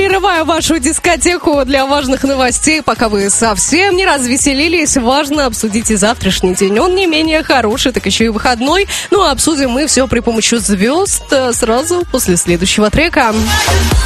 прерываю вашу дискотеку для важных новостей. Пока вы совсем не развеселились, важно обсудить и завтрашний день. Он не менее хороший, так еще и выходной. Ну, а обсудим мы все при помощи звезд сразу после следующего трека.